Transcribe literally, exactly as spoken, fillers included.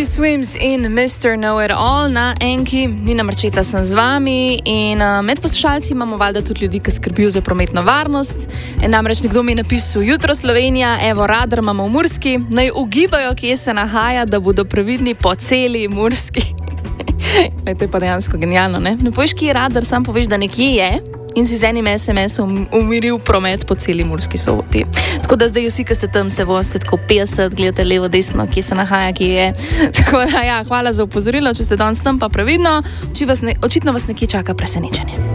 Teddy Swims in mister Know-It-All na Enki. Nina Marčeta sem z vami in uh, med poslušalci imamo valjda tudi ljudi, ki skrbijo za prometno varnost. E, namreč nekdo mi je napisal: jutro Slovenija, evo radar imamo v Murski, naj ugibajo, kje se nahaja, da bodo previdni po celi Murski. Le, to je pa dejansko genialno, ne? Ne poveš, kje je radar, sam poveš, da nekje je in si z enim es em esom umiril promet po celi Murski Soboti. Tako da zdaj vsi, ki ste tam, se boste tako petdeset, gledate levo, desno, kje se nahaja, kje je. Tako da ja, hvala za opozorilo, če ste danes tam, pa previdno, očitno vas nekje čaka presenečenje.